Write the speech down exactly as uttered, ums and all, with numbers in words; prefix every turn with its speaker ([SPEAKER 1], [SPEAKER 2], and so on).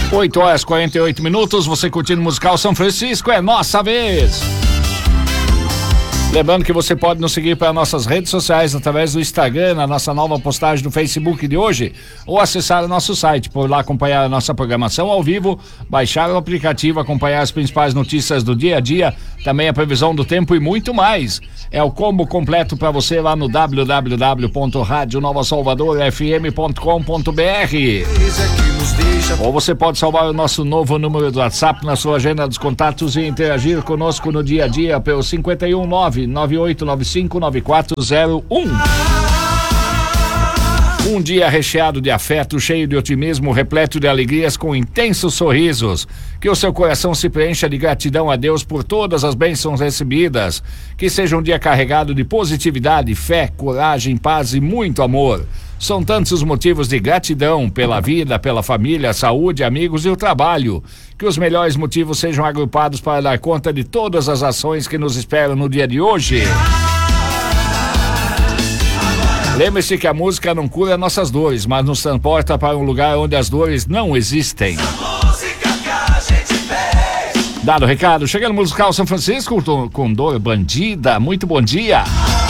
[SPEAKER 1] oito horas e quarenta e oito minutos, você curtindo Musical São Francisco, é nossa vez. Lembrando que você pode nos seguir para nossas redes sociais através do Instagram, na nossa nova postagem do Facebook de hoje, ou acessar o nosso site, por lá acompanhar a nossa programação ao vivo, baixar o aplicativo, acompanhar as principais notícias do dia a dia, também a previsão do tempo e muito mais. É o combo completo para você lá no w w w ponto rádio nova salvador f m ponto com ponto b r. Ou você pode salvar o nosso novo número do WhatsApp na sua agenda dos contatos e interagir conosco no dia a dia pelo cinco um nove, nove oito nove cinco, nove quatro zero um. Um dia recheado de afeto, cheio de otimismo, repleto de alegrias, com intensos sorrisos. Que o seu coração se preencha de gratidão a Deus por todas as bênçãos recebidas. Que seja um dia carregado de positividade, fé, coragem, paz e muito amor. São tantos os motivos de gratidão pela vida, pela família, saúde, amigos e o trabalho. Que os melhores motivos sejam agrupados para dar conta de todas as ações que nos esperam no dia de hoje. Lembre-se que a música não cura nossas dores, mas nos transporta para um lugar onde as dores não existem. Dado o recado, chegando no Musical São Francisco com Dor Bandida. Muito bom dia.